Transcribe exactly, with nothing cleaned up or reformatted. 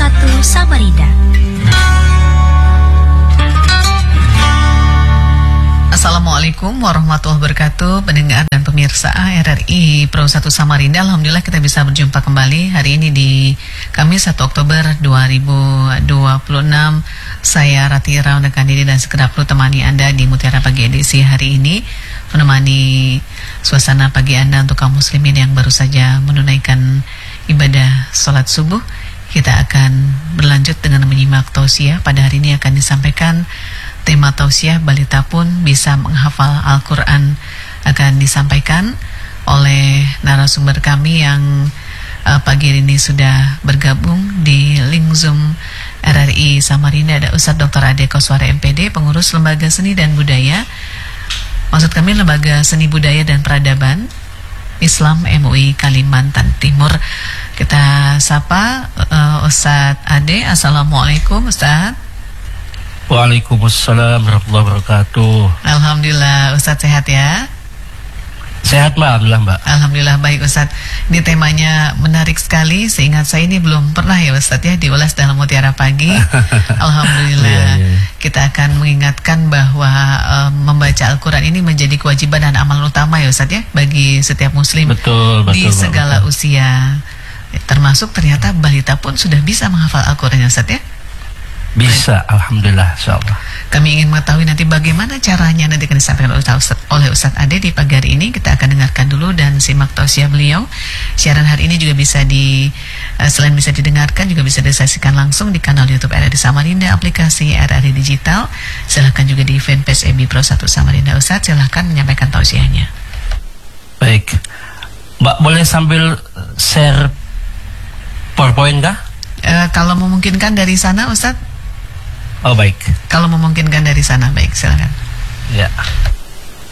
satu Samarinda. Assalamualaikum warahmatullahi wabarakatuh, pendengar dan pemirsa R R I Pro satu Samarinda. Alhamdulillah kita bisa berjumpa kembali hari ini di Kamis satu Oktober dua ribu dua puluh enam. Saya Ratira undakan diri dan sekedap perlu temani Anda di Mutiara Pagi edisi hari ini, menemani suasana pagi Anda untuk kaum muslimin yang baru saja menunaikan ibadah sholat subuh. Kita akan berlanjut dengan menyimak tausiah. Pada hari ini akan disampaikan tema tausiah balita pun bisa menghafal Al-Quran, akan disampaikan oleh narasumber kami yang uh, pagi ini sudah bergabung di link Zoom R R I Samarinda. Ada Ustadz Doktor Ade Koswara M P D, pengurus Lembaga Seni dan Budaya, maksud kami Lembaga Seni Budaya dan Peradaban Islam M U I Kalimantan Timur. Kita sapa uh, Ustadz Ade. Assalamualaikum Ustadz. Waalaikumsalam warahmatullahi wabarakatuh. Alhamdulillah, Ustadz sehat ya? Sehat Mbak, Alhamdulillah Mbak. Alhamdulillah baik Ustadz. Ini temanya menarik sekali. Seingat saya ini belum pernah ya Ustadz ya diulas dalam Mutiara Pagi. Alhamdulillah. Yeah, yeah. Kita akan mengingatkan bahwa um, membaca Al-Quran ini menjadi kewajiban dan amalan utama ya Ustadz ya bagi setiap muslim. Betul, betul, di segala betul. usia. Termasuk ternyata balita pun sudah bisa menghafal Al-Quran ya Ustadz ya? Bisa, alhamdulillah, insyaallah. Kami ingin mengetahui nanti bagaimana caranya, nanti akan disampaikan oleh Ustadz, oleh Ustadz Ade di pagi hari ini. Kita akan dengarkan dulu dan simak tausiah beliau. Siaran hari ini juga bisa di uh, selain bisa didengarkan juga bisa disaksikan langsung di kanal YouTube R R I Samarinda, aplikasi R R I Digital. Silahkan juga di fanpage R R I Pro satu Samarinda. Ustadz silahkan menyampaikan tausiahnya. Baik, Mbak boleh sambil share PowerPoint kah? Uh, kalau memungkinkan dari sana Ustadz. Oh baik. Kalau memungkinkan dari sana, baik silakan. Ya.